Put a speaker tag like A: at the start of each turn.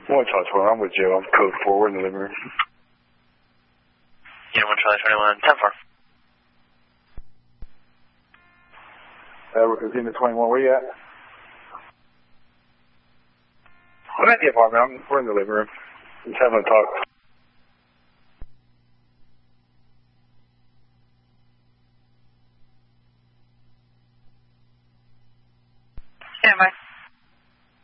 A: 1 Charlie 21, I'm with Joe. I'm code 4. We're in the living room.
B: Unit 1 Charlie 21, 10-4.
A: Unit 21, where you at? I'm at the apartment. We're in the living room. Just having a talk.